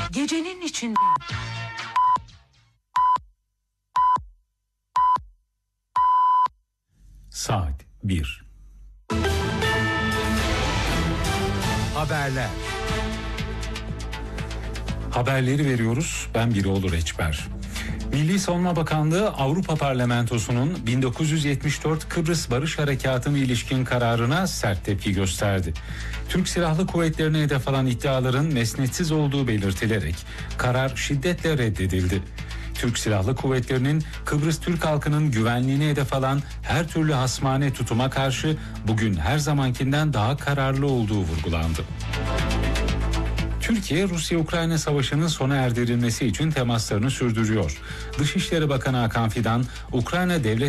Gecenin içinde. Saat 1. Haberler. Haberleri veriyoruz. Ben Birol Reçber. Milli Savunma Bakanlığı Avrupa Parlamentosu'nun 1974 Kıbrıs Barış Harekatı'na ilişkin kararına sert tepki gösterdi. Türk Silahlı Kuvvetleri'ne hedef alan iddiaların mesnetsiz olduğu belirtilerek karar şiddetle reddedildi. Türk Silahlı Kuvvetleri'nin Kıbrıs Türk halkının güvenliğine hedef alan her türlü hasmane tutuma karşı bugün her zamankinden daha kararlı olduğu vurgulandı. Türkiye, Rusya-Ukrayna savaşının sona erdirilmesi için temaslarını sürdürüyor. Dışişleri Bakanı Hakan Fidan, Ukrayna Devlet